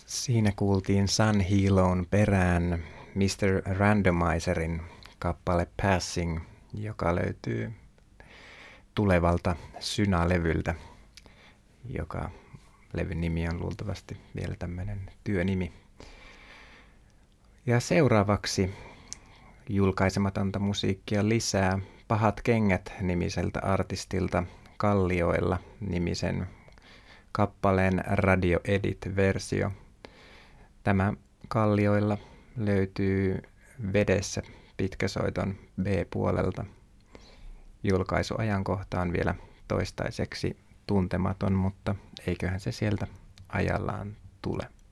Siinä kuultiin Sun Helon perään Mr. Randomizerin kappale Passing, joka löytyy tulevalta Syna-levyltä, joka levyn nimi on luultavasti vielä tämmöinen työnimi. Ja seuraavaksi julkaisematonta musiikkia lisää Pahat kengät -nimiseltä artistilta Kallioilla -nimisen kappaleen Radio Edit-versio. Tämä Kallioilla löytyy Vedessä pitkäsoiton B-puolelta. Julkaisuajankohta on vielä toistaiseksi tuntematon, mutta eiköhän se sieltä ajallaan tule.